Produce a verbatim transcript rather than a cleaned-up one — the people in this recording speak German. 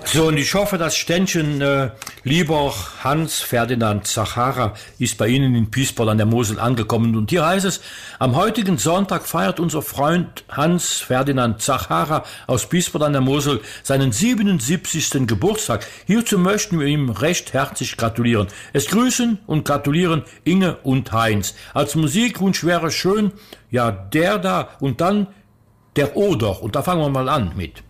So, und ich hoffe, das Ständchen, äh, lieber Hans Ferdinand Zachara, ist bei Ihnen in Piesbol an der Mosel angekommen. Und hier heißt es, am heutigen Sonntag feiert unser Freund Hans Ferdinand Zachara aus Piesbol an der Mosel seinen siebenundsiebzigsten Geburtstag. Hierzu möchten wir ihm recht herzlich gratulieren. Es grüßen und gratulieren Inge und Heinz. Als Musikwunsch wäre schön, ja, der da und dann der O doch. Und da fangen wir mal an mit.